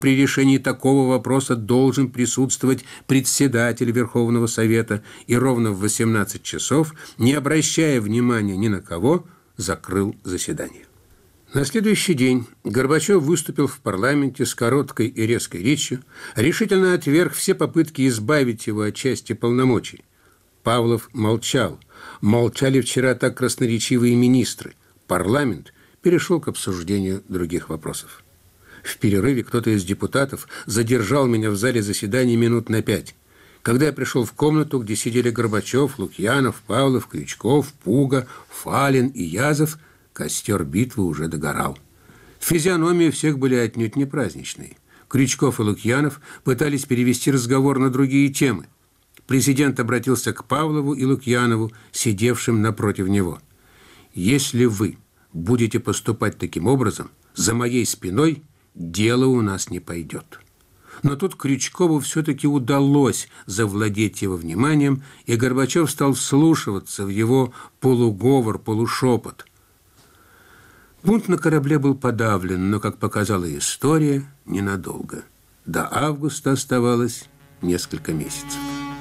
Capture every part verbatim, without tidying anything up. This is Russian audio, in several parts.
При решении такого вопроса должен присутствовать председатель Верховного Совета, и ровно в восемнадцать часов, не обращая внимания ни на кого, закрыл заседание. На следующий день Горбачев выступил в парламенте с короткой и резкой речью, решительно отверг все попытки избавить его от части полномочий. Павлов молчал. Молчали вчера так красноречивые министры. Парламент перешел к обсуждению других вопросов. В перерыве кто-то из депутатов задержал меня в зале заседаний минут на пять. Когда я пришел в комнату, где сидели Горбачев, Лукьянов, Павлов, Крючков, Пуга, Фалин и Язов, костер битвы уже догорал. Физиономии всех были отнюдь не праздничные. Крючков и Лукьянов пытались перевести разговор на другие темы. Президент обратился к Павлову и Лукьянову, сидевшим напротив него. «Если вы будете поступать таким образом, за моей спиной дело у нас не пойдет». Но тут Крючкову все-таки удалось завладеть его вниманием, и Горбачев стал вслушиваться в его полуговор, полушепот. Бунт на корабле был подавлен, но, как показала история, ненадолго. До августа оставалось несколько месяцев.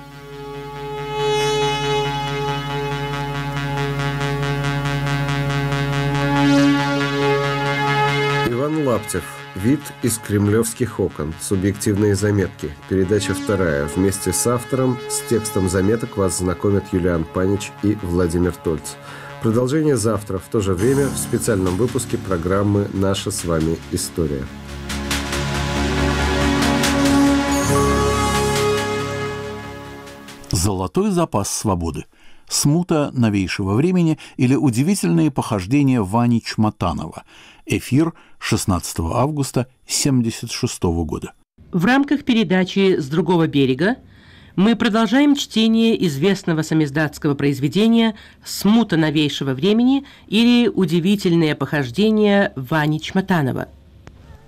Иван Лаптев. Вид из кремлевских окон. Субъективные заметки. Передача вторая. Вместе с автором с текстом заметок вас знакомят Юлиан Панич и Владимир Тольц. Продолжение завтра в то же время в специальном выпуске программы «Наша с вами история». Золотой запас свободы. Смута новейшего времени или удивительные похождения Вани Чмотанова. Эфир шестнадцатого августа семьдесят шестого года. В рамках передачи «С другого берега» мы продолжаем чтение известного самиздатского произведения «Смута новейшего времени» или «Удивительные похождения Вани Чмотанова».